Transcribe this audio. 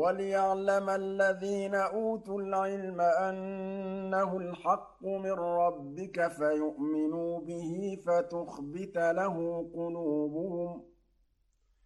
وَلِيَعْلَمَ الَّذِينَ أُوتُوا الْعِلْمَ أَنَّهُ الْحَقُّ مِن رَّبِّكَ فَيُؤْمِنُوا بِهِ فَتُخْبِتَ لَهُ قُلُوبُهُمْ